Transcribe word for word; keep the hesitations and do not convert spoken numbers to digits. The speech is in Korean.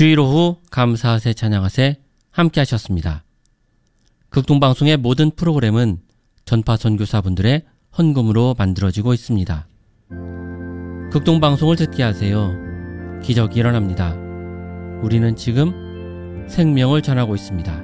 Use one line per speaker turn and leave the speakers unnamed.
주일 오후 감사하세 찬양하세 함께 하셨습니다. 극동방송의 모든 프로그램은 전파 선교사분들의 헌금으로 만들어지고 있습니다. 극동방송을 듣게 하세요. 기적이 일어납니다. 우리는 지금 생명을 전하고 있습니다.